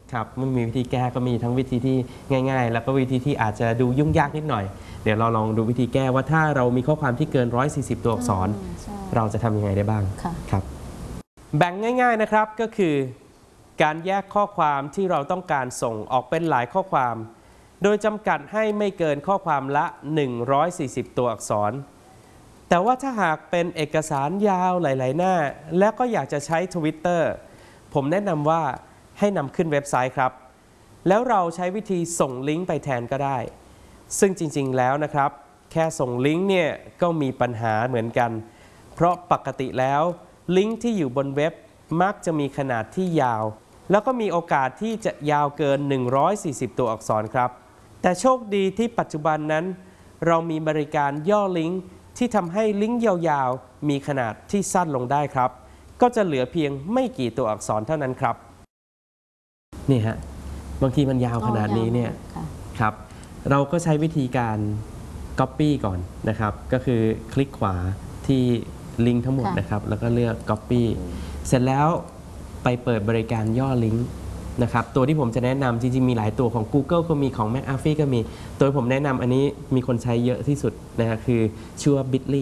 ครับมันมีวิธีแก้ก็มีทั้งวิธีที่ง่ายๆแล้วก็วิธีที่อาจจะดูยุ่งยากนิดหน่อยเดี๋ยวเราลองดูวิธีแก้ว่าถ้าเรามีข้อความที่เกิน140ตัวอักษรเราจะทำยังไงได้บ้างครับแบ่งง่ายๆนะครับก็คือการแยกข้อความที่เราต้องการส่งออกเป็นหลายข้อความโดยจำกัดให้ไม่เกินข้อความละ140ตัวอักษรแต่ว่าถ้าหากเป็นเอกสารยาวหลายๆหน้าและก็อยากจะใช้ Twitter ผมแนะนำว่าให้นำขึ้นเว็บไซต์ครับแล้วเราใช้วิธีส่งลิงก์ไปแทนก็ได้ซึ่งจริงๆแล้วนะครับแค่ส่งลิงก์เนี่ยก็มีปัญหาเหมือนกันเพราะปกติแล้วลิงก์ที่อยู่บนเว็บมักจะมีขนาดที่ยาวแล้วก็มีโอกาสที่จะยาวเกิน140ตัวอักษรครับแต่โชคดีที่ปัจจุบันนั้นเรามีบริการย่อลิงก์ที่ทำให้ลิงก์ยาวๆมีขนาดที่สั้นลงได้ครับก็จะเหลือเพียงไม่กี่ตัวอักษรเท่านั้นครับนี่ฮะบางทีมันยาวขนาดนี้เนี่ยครับเราก็ใช้วิธีการ Copy ก่อนนะครับก็คือคลิกขวาที่ลิงก์ทั้งหมดนะครับแล้วก็เลือก Copy เสร็จแล้วไปเปิดบริการย่อลิงก์นะครับตัวที่ผมจะแนะนำจริงๆมีหลายตัวของ Google ก็มีของ McAfee ก็มีตัวผมแนะนำอันนี้มีคนใช้เยอะที่สุดนะฮะคือชื่อว่า Bitly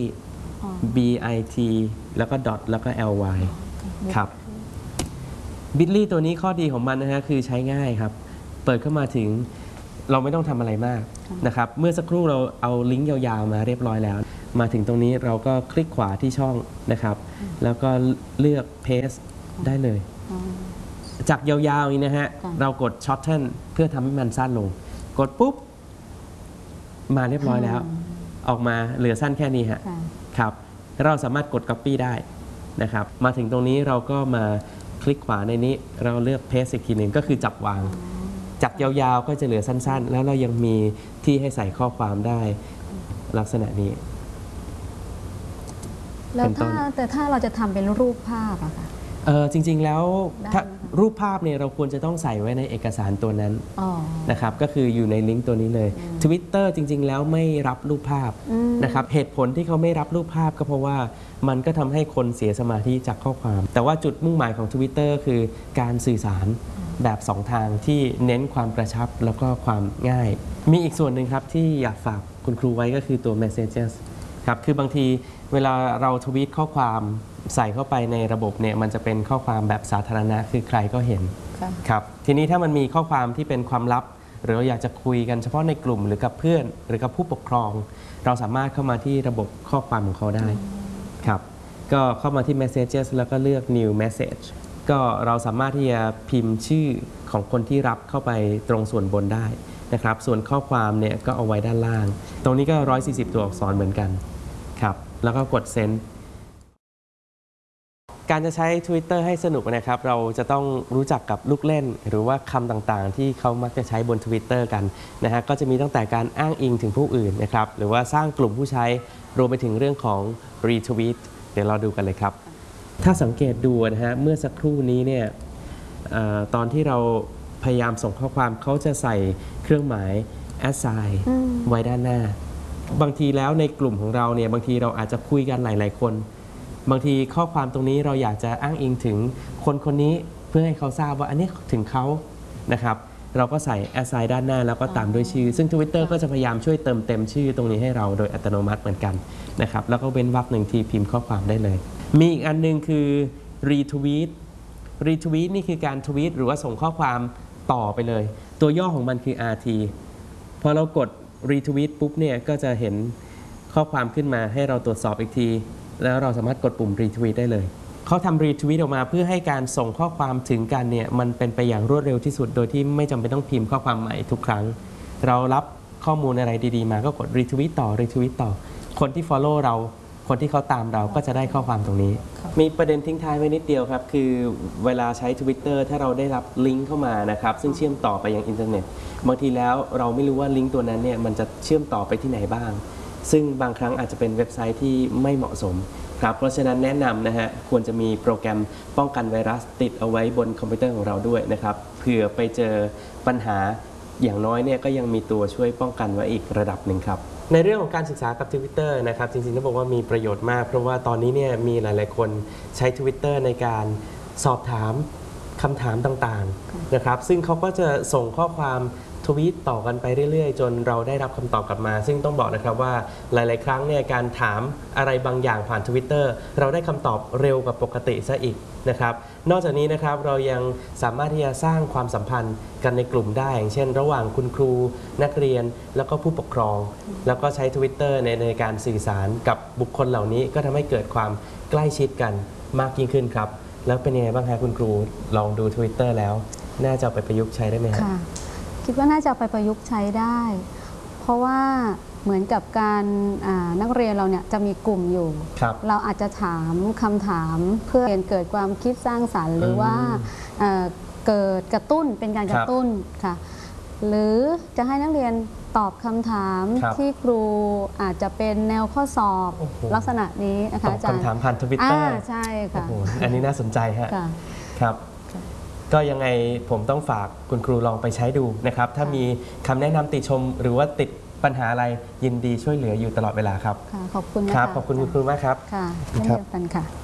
BIT แล้วก็ dot แล้วก็ ly ครับ Bitly ตัวนี้ข้อดีของมันนะฮะคือใช้ง่ายครับเปิดเข้ามาถึงเราไม่ต้องทำอะไรมากนะครับเมื่อสักครู่เราเอาลิงก์ยาวๆมาเรียบร้อยแล้วมาถึงตรงนี้เราก็คลิกขวาที่ช่องนะครับแล้วก็เลือก paste ได้เลยจากยาวๆนี้นะฮะเรากด shorten เพื่อทำให้มันสั้นลงกดปุ๊บมาเรียบร้อยแล้วออกมาเหลือสั้นแค่นี้ฮะครับเราสามารถกด copy ได้นะครับมาถึงตรงนี้เราก็มาคลิกขวาในนี้เราเลือก paste อีกทีหนึ่งก็คือจับวางจากยาวๆก็จะเหลือสั้นๆแล้วเรายังมีที่ให้ใส่ข้อความได้ลักษณะนี้แล้วถ้าเราจะทำเป็นรูปภาพอะค่ะจริงๆแล้วถ้ารูปภาพเนี่ยเราควรจะต้องใส่ไว้ในเอกสารตัวนั้นนะครับก็คืออยู่ในลิงก์ตัวนี้เลย Twitter จริงๆแล้วไม่รับรูปภาพนะครับเหตุผลที่เขาไม่รับรูปภาพก็เพราะว่ามันก็ทำให้คนเสียสมาธิจากข้อความแต่ว่าจุดมุ่งหมายของ Twitter คือการสื่อสารแบบ2ทางที่เน้นความกระชับแล้วก็ความง่ายมีอีกส่วนหนึ่งครับที่อยากฝากคุณครูไว้ก็คือตัว Messages ครับคือบางทีเวลาเราทวีตข้อความใส่เข้าไปในระบบเนี่ยมันจะเป็นข้อความแบบสาธารณะคือใครก็เห็นครับทีนี้ถ้ามันมีข้อความที่เป็นความลับหรือเราอยากจะคุยกันเฉพาะในกลุ่มหรือกับเพื่อนหรือกับผู้ปกครองเราสามารถเข้ามาที่ระบบข้อความของเขาได้ครับก็เข้ามาที่ Messages แล้วก็เลือก New Message ก็เราสามารถที่จะพิมพ์ชื่อของคนที่รับเข้าไปตรงส่วนบนได้นะครับส่วนข้อความเนี่ยก็เอาไว้ด้านล่างตรงนี้ก็140ตัวอักษรเหมือนกันครับแล้วก็กด Sendการจะใช้ Twitter ให้สนุกนะครับเราจะต้องรู้จักกับลูกเล่นหรือว่าคำต่างๆที่เขามักจะใช้บน Twitter กันนะฮะก็จะมีตั้งแต่การอ้างอิงถึงผู้อื่นนะครับหรือว่าสร้างกลุ่มผู้ใช้รวมไปถึงเรื่องของ Retweet เดี๋ยวเราดูกันเลยครับถ้าสังเกตดูนะฮะเมื่อสักครู่นี้เนี่ยตอนที่เราพยายามส่งข้อความเขาจะใส่เครื่องหมาย assign ไว้ด้านหน้าบางทีแล้วในกลุ่มของเราเนี่ยบางทีเราอาจจะคุยกันหลายๆคนบางทีข้อความตรงนี้เราอยากจะอ้างอิงถึงคนคนนี้เพื่อให้เขาทราบว่าอันนี้ถึงเขานะครับเราก็ใส่ assign ด้านหน้าแล้วก็ตามด้วยชื่อซึ่ง Twitter ก็จะพยายามช่วยเติมเต็มชื่อตรงนี้ให้เราโดยอัตโนมัติเหมือนกันนะครับแล้วก็เว้นวรรคหนึ่งที่พิมพ์ข้อความได้เลยมีอีกอันนึงคือ retweet นี่คือการทวีตหรือว่าส่งข้อความต่อไปเลยตัวย่อของมันคือ RT พอเรากด retweet ปุ๊บเนี่ยก็จะเห็นข้อความขึ้นมาให้เราตรวจสอบอีกทีแล้วเราสามารถกดปุ่ม retweet ได้เลยเขาทำ retweet ออกมาเพื่อให้การส่งข้อความถึงกันเนี่ยมันเป็นไปอย่างรวดเร็วที่สุดโดยที่ไม่จำเป็นต้องพิมพ์ข้อความใหม่ทุกครั้งเรารับข้อมูลอะไรดีๆมาก็กด retweet ต่อคนที่ follow เราคนที่เขาตามเราก็จะได้ข้อความตรงนี้มีประเด็นทิ้งท้ายไว้นิดเดียวครับคือเวลาใช้ Twitter ถ้าเราได้รับลิงก์เข้ามานะครับซึ่งเชื่อมต่อไปยังอินเทอร์เน็ตบางทีแล้วเราไม่รู้ว่าลิงก์ตัวนั้นเนี่ยมันจะเชื่อมต่อไปที่ไหนบ้างซึ่งบางครั้งอาจจะเป็นเว็บไซต์ที่ไม่เหมาะสมครับเพราะฉะนั้นแนะนำนะฮะควรจะมีโปรแกรมป้องกันไวรัสติดเอาไว้บนคอมพิวเตอร์ของเราด้วยนะครับเผื่อไปเจอปัญหาอย่างน้อยเนี่ยก็ยังมีตัวช่วยป้องกันไว้อีกระดับหนึ่งครับในเรื่องของการศึกษากับ Twitter นะครับจริงๆต้องบอกว่ามีประโยชน์มากเพราะว่าตอนนี้เนี่ยมีหลายๆคนใช้ Twitter ในการสอบถามคคำถามต่างๆนะครับซึ่งเขาก็จะส่งข้อความทวีตต่อกันไปเรื่อยๆจนเราได้รับคำตอบกลับมาซึ่งต้องบอกนะครับว่าหลายๆครั้งเนี่ยการถามอะไรบางอย่างผ่าน Twitter เราได้คำตอบเร็วกว่าปกติซะอีกนะครับนอกจากนี้นะครับเรายังสามารถที่จะสร้างความสัมพันธ์กันในกลุ่มได้อย่างเช่นระหว่างคุณครูนักเรียนแล้วก็ผู้ปกครอง แล้วก็ใช้ Twitter ในการสื่อสารกับบุคคลเหล่านี้ก็ทำให้เกิดความใกล้ชิดกันมากยิ่งขึ้นครับแล้วเป็นยังไงบ้างคะคุณครูลองดู Twitter แล้วน่าจะเอาไปประยุกต์ใช้ได้ไหมครับค่ะคิดว่าน่าจะไปประยุกต์ใช้ได้ เพราะว่าเหมือนกับการนักเรียนเราเนี่ยจะมีกลุ่มอยู่ เราอาจจะถามคำถามเพื่อเกิดความคิดสร้างสรรค์หรือว่าเกิดกระตุ้นเป็นการกระตุ้นค่ะหรือจะให้นักเรียนตอบคำถามที่ครูอาจจะเป็นแนวข้อสอบลักษณะนี้นะคะอาจารย์ตอบคำถามผ่าน Twitter ใช่ค่ะอันนี้น่าสนใจฮะครับก็ยังไงผมต้องฝากคุณครูลองไปใช้ดูนะครับถ้ามีคำแนะนำติชมหรือว่าติดปัญหาอะไรยินดีช่วยเหลืออยู่ตลอดเวลาครับขอบคุณนะครับขอบคุณคุณครูมากครับค่ะเช่นเดียวกันค่ะ